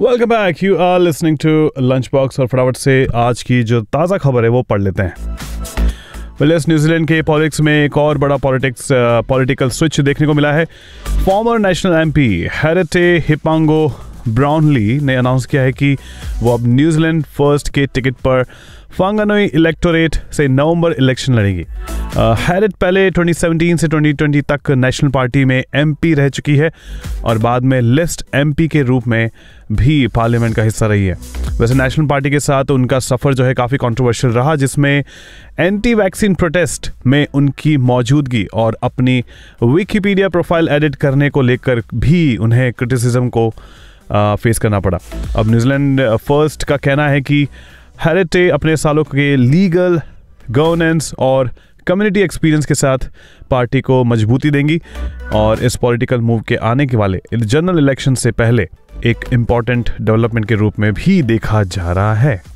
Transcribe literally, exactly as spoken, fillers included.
Welcome back, you are listening to lunch box. और फटाफट से आज की जो ताज़ा खबर है वो पढ़ लेते हैं। वेल्स न्यूजीलैंड के पॉलिटिक्स में एक और बड़ा पॉलिटिक्स पॉलिटिकल स्विच देखने को मिला है। फॉर्मर नेशनल एमपी हेरेटे हिपांगो ब्राउनली ने अनाउंस किया है कि वो अब न्यूजीलैंड फर्स्ट के टिकट पर वांगानोई इलेक्टोरेट से नवंबर इलेक्शन लड़ेगी। हैरेट पहले ट्वेंटी सेवनटीन से ट्वेंटी ट्वेंटी तक नेशनल पार्टी में एमपी रह चुकी है और बाद में लिस्ट एमपी के रूप में भी पार्लियामेंट का हिस्सा रही है। वैसे नेशनल पार्टी के साथ उनका सफ़र जो है काफ़ी कंट्रोवर्शियल रहा, जिसमें एंटी वैक्सीन प्रोटेस्ट में उनकी मौजूदगी और अपनी विकिपीडिया प्रोफाइल एडिट करने को लेकर भी उन्हें क्रिटिसिज्म को आ, फेस करना पड़ा। अब न्यूजीलैंड फर्स्ट का कहना है कि हेरेटे अपने सालों के लीगल गवर्नेंस और कम्युनिटी एक्सपीरियंस के साथ पार्टी को मजबूती देंगी और इस पॉलिटिकल मूव के आने के वाले जनरल इलेक्शन से पहले एक इम्पॉर्टेंट डेवलपमेंट के रूप में भी देखा जा रहा है।